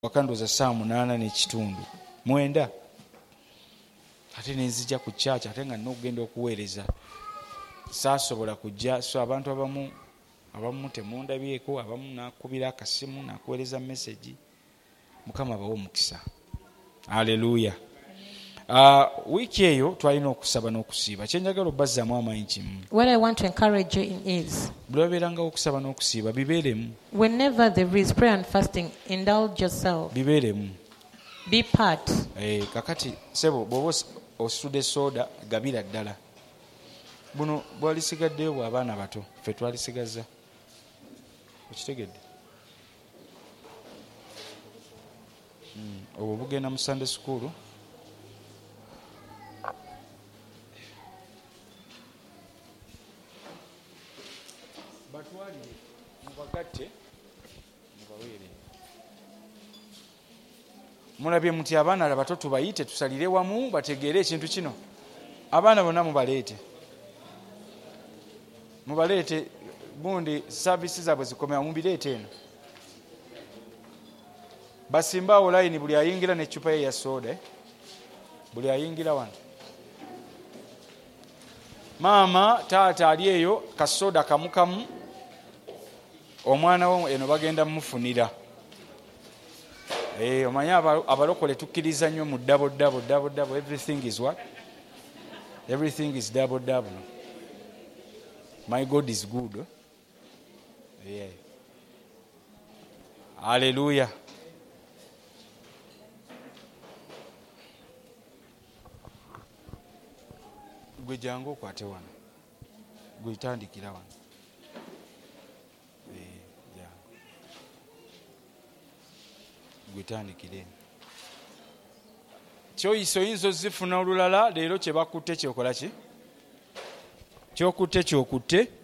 wakandoza saa 8 n'ekitundu 9 ate nenzija ku church ate nga n'okugenda okuweereza saasobola kujja. So abantu abamu temundabyeko, abamu nakubira akasimu nakuweereza message. Mukama bawo omukisa. Haleluya. Wiki eyo twalina okusaba n'okusiiba. Kyenjagala obbazaamu amaanyi kimu. What I want to encourage you in is, bwe babeeranga okusaba n'okusiiba bibeeremu. whenever there is prayer and fasting, indulge yourself. Bibeeremu. Be part. Kakati sebo bw'oba ositudde soda gabira ddala. Buno bwalisigaddeyo bw'abaana bato ffe twalisigaza. Okitegedde? Obwo bugenda mu Sunday school. Batwalire mubagatte mubaweere. Mulabye muti abaana abato tubayite tusalire wamu bategeere ekintu kino. Abaana bonna mubaleete gundi services zaabwe zikomera mubireete eno. Basimbaawo layini buli ayingira n'eccupa ye ya soda. Buli ayingira wano. Maama taata ali eyo kasoda kamukamu. Omwana we eno bagenda mmufunira. Omanya abalokole tukkiriza nnyo mu double. Everything is what? Everything is double. My God is good. Yeah. Hallelujah. Gwe jangu okwate wano. Gwe tandikira wano. Gwetandikire. Kyoyiso oyinza ozifuna olulala leero kye bakutte kyokola ki? Kyokutte